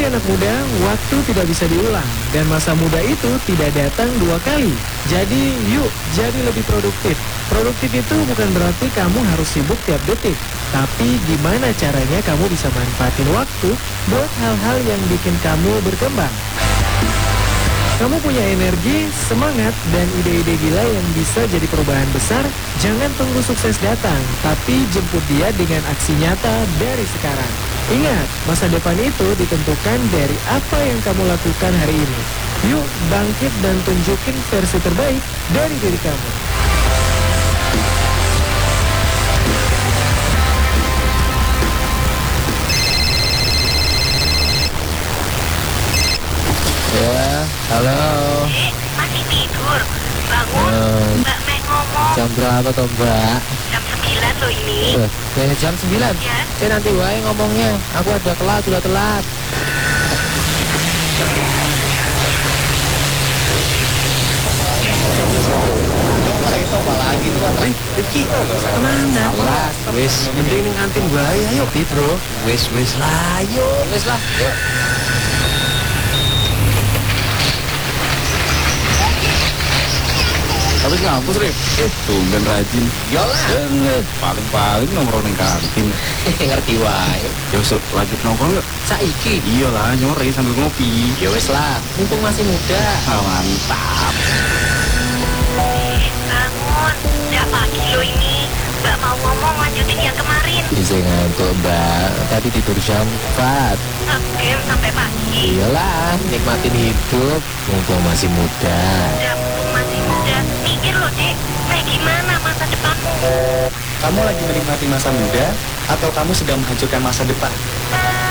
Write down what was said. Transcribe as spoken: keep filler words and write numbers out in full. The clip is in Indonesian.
Hai anak muda, waktu tidak bisa diulang dan masa muda itu tidak datang dua kali. Jadi yuk jadi lebih produktif. Produktif itu bukan berarti kamu harus sibuk tiap detik, tapi gimana caranya kamu bisa manfaatin waktu buat hal-hal yang bikin kamu berkembang. Kamu punya energi, semangat, dan ide-ide gila yang bisa jadi perubahan besar. Jangan tunggu sukses datang, tapi jemput dia dengan aksi nyata dari sekarang. Ingat, masa depan itu ditentukan dari apa yang kamu lakukan hari ini. Yuk, bangkit dan tunjukin versi terbaik dari diri kamu. Ya, halo. Eh, masih tidur? Bangun, Eh, Mbak Mei ngomong. Jam berapa toh mbak? Jam sembilan loh ini. Eh, eh, jam sembilan. Ya. Eh nanti wae ngomongnya. Aku ada kelas, sudah telat. Rifki, kemana? Kelas, wis. Mending ngantin bahaya, yuk. Tapi bro, Wes, wes lah, yuk. wis lah. Yuk. Habis ngampus, Rif? Eh, tumben rajin. Yolah. Dan paling-paling nongkrong di kantin. Ngerti wae. Ya, so, lanjut nongkrong yuk. Saiki. Iyalah, nyore sambil ngopi. Ya wis lah. Mumpung masih muda. Ah, mantap. Eh, bangun. Udah pagi loh ini. Mbak mau ngomong lanjutin yang kemarin. Bisa ngantuk mbak. Tadi tidur jam empat. Ngegame sampai pagi. Iyalah, nikmatin hidup. Mumpung masih muda. Udah mumpung masih muda. Mikir loh, Dek. Kayak gimana masa depanmu? Kamu lagi menikmati masa muda atau kamu sedang menghancurkan masa depan?